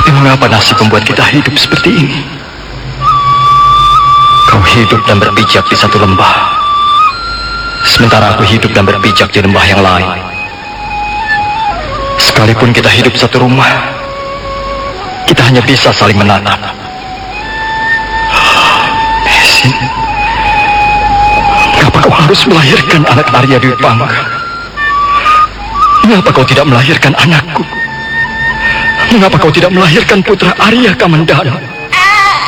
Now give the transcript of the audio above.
Tapi mengapa nasib membuat kita hidup seperti ini? Kau hidup dan berpijak di satu lembah, sementara aku hidup dan berpijak di lembah yang lain. Sekalipun kita hidup satu rumah, kita hanya bisa saling menatap. Mesin, mengapa kau harus melahirkan anak Arya Dwi Pangga? Mengapa kau tidak melahirkan anakku? Mengapa kau tidak melahirkan putra Arya Kamandanu?